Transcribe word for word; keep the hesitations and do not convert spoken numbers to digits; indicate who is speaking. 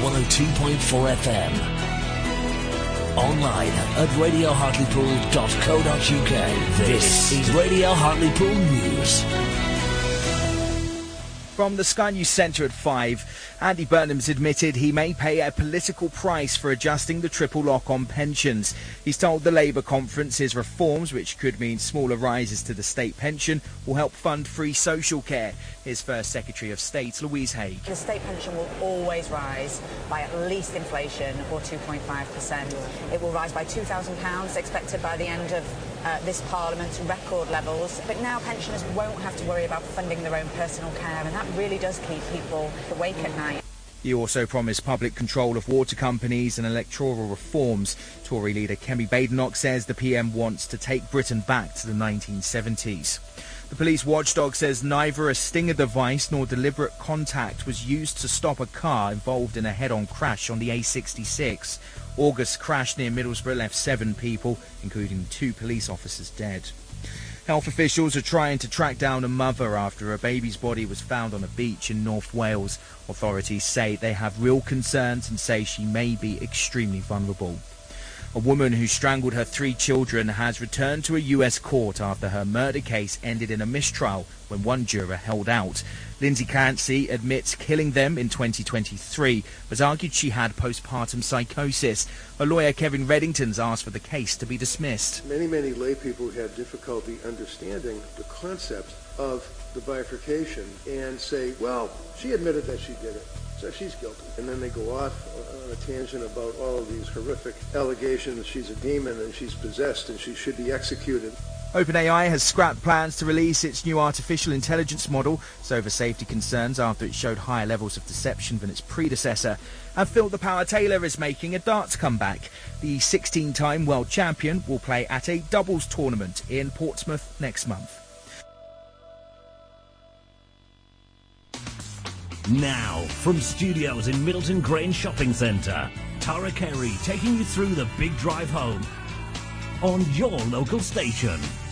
Speaker 1: one oh two point four F M. Online at radio hartlepool dot co dot uk. This is Radio Hartlepool News.
Speaker 2: From the Sky News Centre at five, Andy Burnham's admitted he may pay a political price for adjusting the triple lock on pensions. He's told the Labour conference his reforms, which could mean smaller rises to the state pension, will help fund free social care. His First Secretary of State, Louise Haigh.
Speaker 3: The state pension will always rise by at least inflation, or two point five percent. It will rise by two thousand pounds, expected by the end of uh, this Parliament, to record levels. But now pensioners won't have to worry about funding their own personal care, and that really does keep people awake at night.
Speaker 2: He also promised public control of water companies and electoral reforms. Tory leader Kemi Badenoch says the P M wants to take Britain back to the nineteen seventies. The police watchdog says neither a stinger device nor deliberate contact was used to stop a car involved in a head-on crash on the A sixty-six. August's crash near Middlesbrough left seven people, including two police officers, dead. Health officials are trying to track down a mother after a baby's body was found on a beach in North Wales. Authorities say they have real concerns and say she may be extremely vulnerable. A woman who strangled her three children has returned to a U S court after her murder case ended in a mistrial when one juror held out. Lindsay Clancy admits killing them in twenty twenty-three, but argued she had postpartum psychosis. Her lawyer Kevin Reddington's asked for the case to be dismissed.
Speaker 4: Many, many lay people have difficulty understanding the concept of the bifurcation and say, well, she admitted that she did it, so she's guilty. And then they go off on a tangent about all of these horrific allegations. She's a demon and she's possessed and she should be executed.
Speaker 2: OpenAI has scrapped plans to release its new artificial intelligence model over safety concerns after it showed higher levels of deception than its predecessor. And Phil the Power Taylor is making a darts comeback. The sixteen-time world champion will play at a doubles tournament in Portsmouth next month.
Speaker 1: Now, from studios in Middleton Grange Shopping Centre, Tara Kerry taking you through the big drive home on your local station.